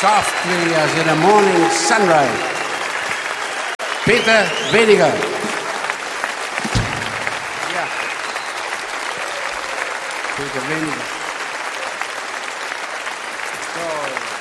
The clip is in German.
softly as in a morning sunrise. Peter Weniger. Ja. Peter Weniger. So.